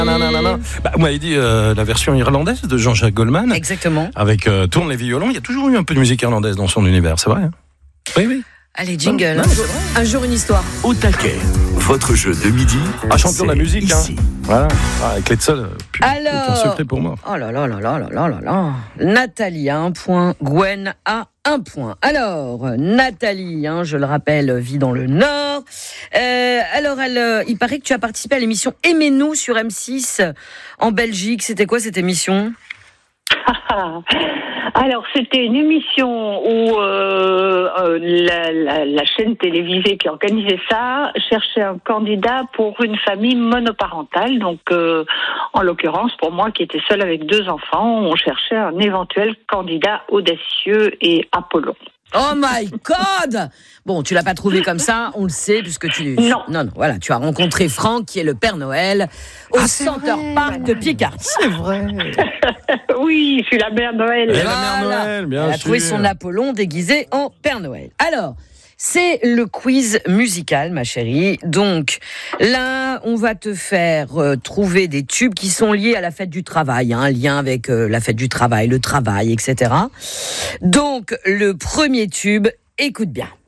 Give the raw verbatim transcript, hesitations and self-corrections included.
Nanana. Bah, vous m'avez dit euh, la version irlandaise de Jean-Jacques Goldman. Exactement. Avec euh, Tourne les violons. Il y a toujours eu un peu de musique irlandaise dans son univers, c'est vrai hein? Oui, oui. Allez, jingle. Non, non, un jour, une histoire. Au taquet, votre jeu de midi. Ah, champion de la musique, ici. hein. Voilà. Ah, avec les seuls, plus Alors, aucun secret pour moi. Oh là là là là là là là là. Nathalie a un point, Gwen a un point. Alors, Nathalie, hein, je le rappelle, vit dans le Nord. Euh, alors, elle, euh, il paraît que tu as participé à l'émission Aimez-nous sur M six en Belgique. C'était quoi cette émission ? Alors, c'était une émission où euh, euh, la, la, la chaîne télévisée qui organisait ça cherchait un candidat pour une famille monoparentale. Donc, euh, en l'occurrence, pour moi qui étais seule avec deux enfants, on cherchait un éventuel candidat audacieux et Apollon. Oh my God! Bon, tu l'as pas trouvé comme ça, on le sait, puisque tu... Non. Non, non, voilà, tu as rencontré Franck, qui est le Père Noël, au Ah, Center Park de Picardie. C'est vrai. Oui, je suis la mère Noël. Et la mère Noël, bien Elle a sûr. trouvé son Apollon déguisé en Père Noël. Alors, c'est le quiz musical, ma chérie. Donc, là, on va te faire euh, trouver des tubes qui sont liés à la fête du travail, hein, un lien avec euh, la fête du travail, le travail, et cetera. Donc, le premier tube, écoute bien.